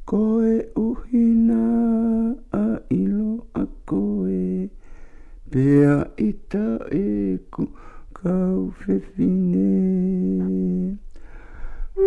Koe uhina a ilo a koe, pea ita e ku kau fefine.